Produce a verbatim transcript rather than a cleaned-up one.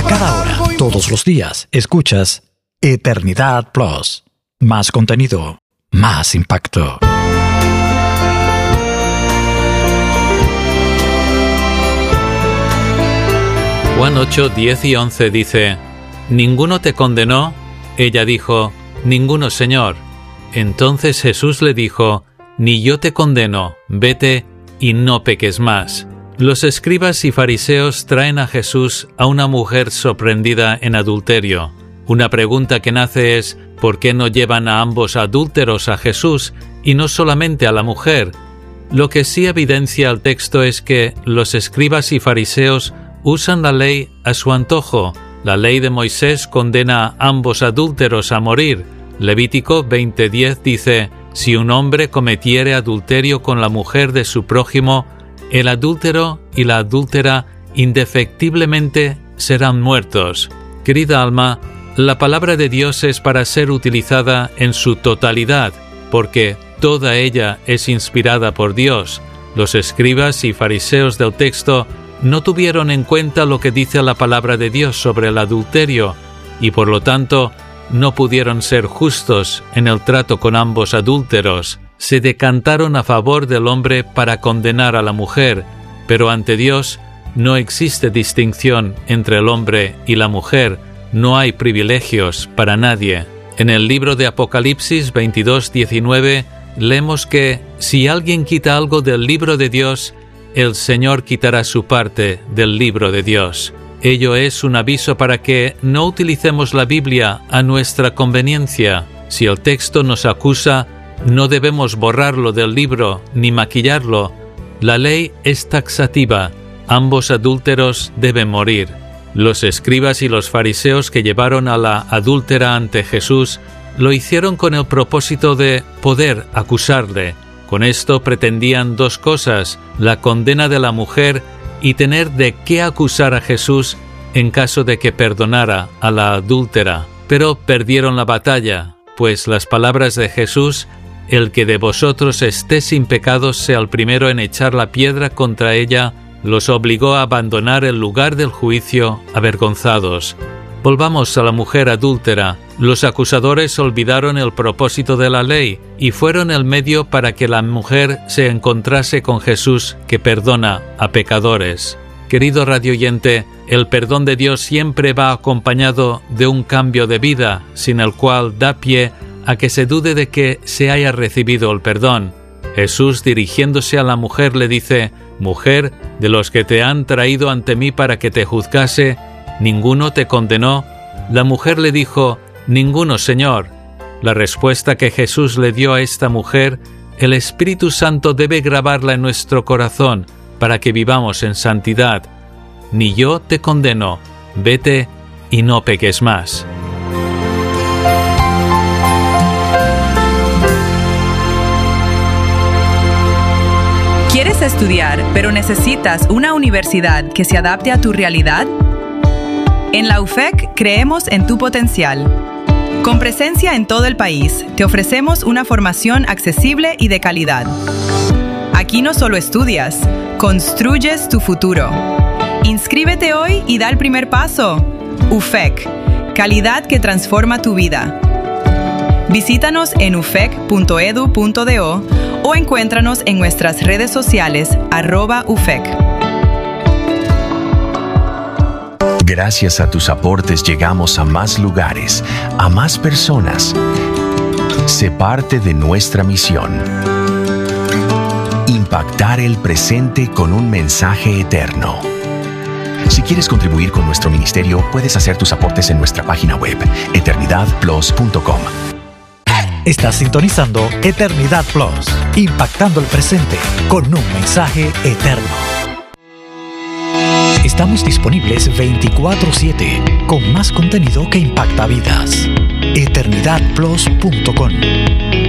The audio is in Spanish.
cada hora, todos los días, escuchas Eternidad Plus. Más contenido, más impacto. Juan ocho, diez y once dice: ¿Ninguno te condenó? Ella dijo: Ninguno, Señor. Entonces Jesús le dijo: Ni yo te condeno, vete y no peques más. Los escribas y fariseos traen a Jesús a una mujer sorprendida en adulterio. Una pregunta que nace es: ¿por qué no llevan a ambos adúlteros a Jesús y no solamente a la mujer? Lo que sí evidencia el texto es que los escribas y fariseos usan la ley a su antojo. La ley de Moisés condena a ambos adúlteros a morir. Levítico veinte diez dice: si un hombre cometiere adulterio con la mujer de su prójimo, el adúltero y la adúltera indefectiblemente serán muertos. Querida alma, la palabra de Dios es para ser utilizada en su totalidad, porque toda ella es inspirada por Dios. Los escribas y fariseos del texto no tuvieron en cuenta lo que dice la palabra de Dios sobre el adulterio, y por lo tanto no pudieron ser justos en el trato con ambos adúlteros. Se decantaron a favor del hombre para condenar a la mujer, pero ante Dios no existe distinción entre el hombre y la mujer, no hay privilegios para nadie. En el libro de Apocalipsis veintidós diecinueve leemos que si alguien quita algo del libro de Dios, el Señor quitará su parte del libro de Dios. Ello es un aviso para que no utilicemos la Biblia a nuestra conveniencia. Si el texto nos acusa, no debemos borrarlo del libro ni maquillarlo. La ley es taxativa. Ambos adúlteros deben morir. Los escribas y los fariseos que llevaron a la adúltera ante Jesús lo hicieron con el propósito de poder acusarle. Con esto pretendían dos cosas: la condena de la mujer y tener de qué acusar a Jesús en caso de que perdonara a la adúltera. Pero perdieron la batalla, pues las palabras de Jesús: el que de vosotros esté sin pecado sea el primero en echar la piedra contra ella, los obligó a abandonar el lugar del juicio avergonzados. Volvamos a la mujer adúltera. Los acusadores olvidaron el propósito de la ley y fueron el medio para que la mujer se encontrase con Jesús, que perdona a pecadores. Querido radioyente, el perdón de Dios siempre va acompañado de un cambio de vida, sin el cual da pie a que se dude de que se haya recibido el perdón. Jesús, dirigiéndose a la mujer, le dice: Mujer, de los que te han traído ante mí para que te juzgase, ¿ninguno te condenó? La mujer le dijo: Ninguno, Señor. La respuesta que Jesús le dio a esta mujer, el Espíritu Santo debe grabarla en nuestro corazón para que vivamos en santidad. Ni yo te condeno, vete y no peques más. ¿Quieres estudiar, pero necesitas una universidad que se adapte a tu realidad? En la U F E C creemos en tu potencial. Con presencia en todo el país, te ofrecemos una formación accesible y de calidad. Aquí no solo estudias, construyes tu futuro. Inscríbete hoy y da el primer paso. U F E C, calidad que transforma tu vida. Visítanos en u f e c punto e d u punto d o o encuéntranos en nuestras redes sociales arroba U F E C. Gracias a tus aportes llegamos a más lugares, a más personas. Sé parte de nuestra misión: impactar el presente con un mensaje eterno. Si quieres contribuir con nuestro ministerio, puedes hacer tus aportes en nuestra página web, eternidad plus punto com. Estás sintonizando Eternidad Plus, impactando el presente con un mensaje eterno. Estamos disponibles veinticuatro siete con más contenido que impacta vidas. eternidad plus punto com.